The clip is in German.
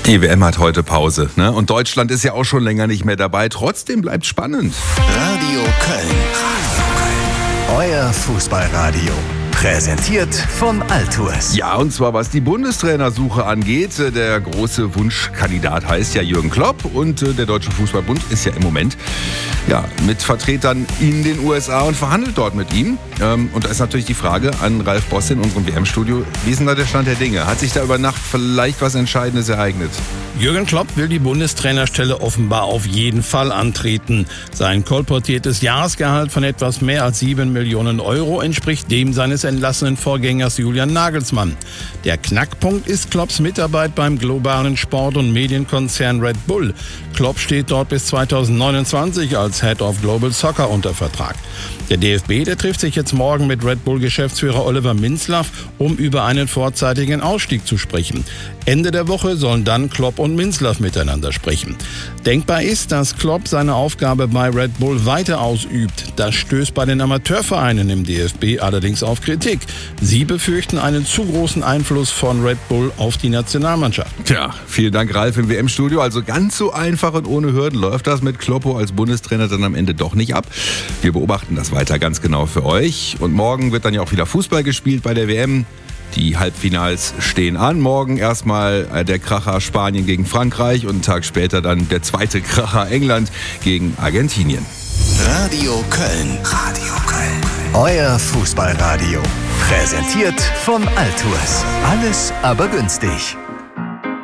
Die WM hat heute Pause, ne? Und Deutschland ist ja auch schon länger nicht mehr dabei. Trotzdem bleibt spannend. Radio Köln. Euer Fußballradio. Präsentiert von Altours. Ja, und zwar was die Bundestrainersuche angeht. Der große Wunschkandidat heißt ja Jürgen Klopp und der Deutsche Fußballbund ist ja im Moment mit Vertretern in den USA und verhandelt dort mit ihm. Und da ist natürlich die Frage an Ralf Boss in unserem WM-Studio, wie ist denn da der Stand der Dinge? Hat sich da über Nacht vielleicht was Entscheidendes ereignet? Jürgen Klopp will die Bundestrainerstelle offenbar auf jeden Fall antreten. Sein kolportiertes Jahresgehalt von etwas mehr als 7 Millionen Euro entspricht dem seines entlassenen Vorgängers Julian Nagelsmann. Der Knackpunkt ist Klopps Mitarbeit beim globalen Sport- und Medienkonzern Red Bull. Klopp steht dort bis 2029 als Head of Global Soccer unter Vertrag. Der DFB, der trifft sich jetzt morgen mit Red Bull-Geschäftsführer Oliver Minzlaff, um über einen vorzeitigen Ausstieg zu sprechen. Ende der Woche sollen dann Klopp und Minzlaff miteinander sprechen. Denkbar ist, dass Klopp seine Aufgabe bei Red Bull weiter ausübt. Das stößt bei den Amateurvereinen im DFB allerdings auf Kritik. Sie befürchten einen zu großen Einfluss von Red Bull auf die Nationalmannschaft. Tja, vielen Dank Ralf im WM-Studio. Also ganz so einfach und ohne Hürden läuft das mit Kloppo als Bundestrainer dann am Ende doch nicht ab. Wir beobachten das weiter ganz genau für euch. Und morgen wird dann ja auch wieder Fußball gespielt bei der WM. Die Halbfinals stehen an. Morgen erstmal der Kracher Spanien gegen Frankreich und einen Tag später dann der zweite Kracher England gegen Argentinien. Radio Köln. Radio Köln. Euer Fußballradio. Präsentiert von Altours. Alles aber günstig.